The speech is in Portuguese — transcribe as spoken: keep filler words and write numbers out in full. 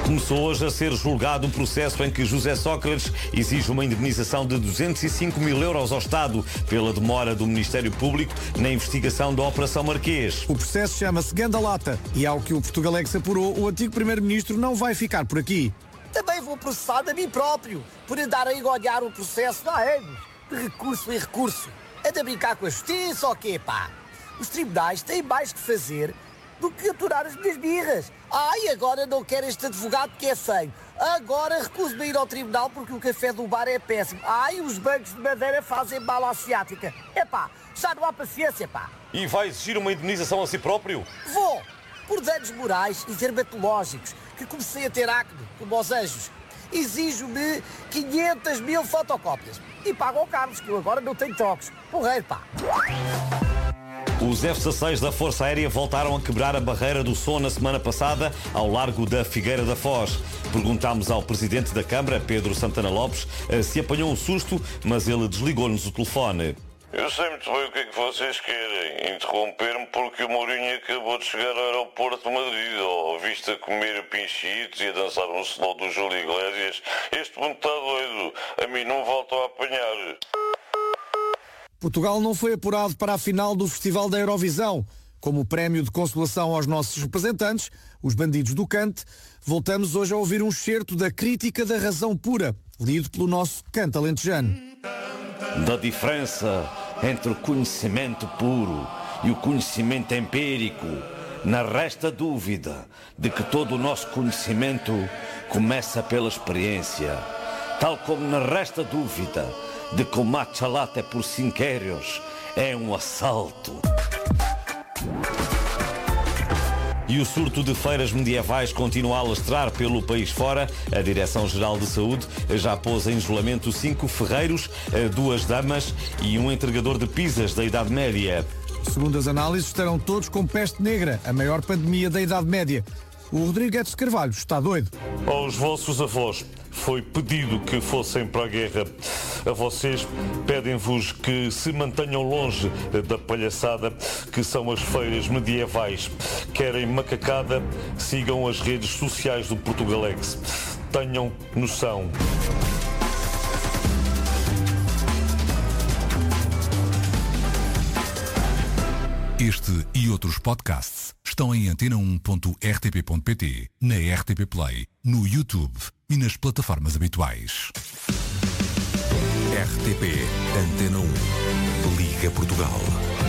Começou hoje a ser julgado um processo em que José Sócrates exige uma indemnização de duzentos e cinco mil euros ao Estado pela demora do Ministério Público na investigação da Operação Marquês. O processo chama-se Gandalata e, ao que o Portugalex apurou, o antigo primeiro-ministro não vai ficar por aqui. Também vou processar a mim próprio por andar a engodhar o processo há anos, de recurso em recurso. É de brincar com a justiça ou quê, pá? Os tribunais têm mais que fazer do que aturar as minhas birras. Ai, agora não quero este advogado que é feio. Agora recuso-me a ir ao tribunal porque o café do bar é péssimo. Ai, os bancos de madeira fazem mal à ciática. É pá, já não há paciência, pá. E vai exigir uma indemnização a si próprio? Vou, por danos morais e dermatológicos, que comecei a ter acne, como aos anjos. Exijo-me quinhentas mil fotocópias. E pago ao Carlos, que eu agora não tenho trocos. Porreiro, pá. Os F dezasseis da Força Aérea voltaram a quebrar a barreira do som na semana passada ao largo da Figueira da Foz. Perguntámos ao presidente da Câmara, Pedro Santana Lopes, se apanhou um susto, mas ele desligou-nos o telefone. Eu sei muito bem o que é que vocês querem. Interromper-me porque o Mourinho acabou de chegar ao aeroporto de Madrid, ao visto a comer pinchitos e a dançar um slow do Júlio Iglesias. Este mundo está doido. A mim não voltam a apanhar. Portugal não foi apurado para a final do Festival da Eurovisão. Como prémio de consolação aos nossos representantes, os bandidos do Cante, voltamos hoje a ouvir um excerto da Crítica da Razão Pura, lido pelo nosso Cante alentejano. Da diferença entre o conhecimento puro e o conhecimento empírico, não resta dúvida de que todo o nosso conhecimento começa pela experiência, tal como não resta dúvida de que o matcha latte por cinco euros é um assalto. E o surto de feiras medievais continua a alastrar pelo país fora. A Direção-Geral de Saúde já pôs em isolamento cinco ferreiros, duas damas e um entregador de pizzas da Idade Média. Segundo as análises, estarão todos com peste negra, a maior pandemia da Idade Média. O Rodrigues de Carvalho está doido. Aos vossos avós foi pedido que fossem para a guerra. A vocês pedem-vos que se mantenham longe da palhaçada que são as feiras medievais. Querem macacada? Sigam as redes sociais do Portugalex. Tenham noção. Este e outros podcasts estão em antena um ponto r t p ponto p t, na R T P Play, no YouTube e nas plataformas habituais. R T P Antena um. Liga Portugal.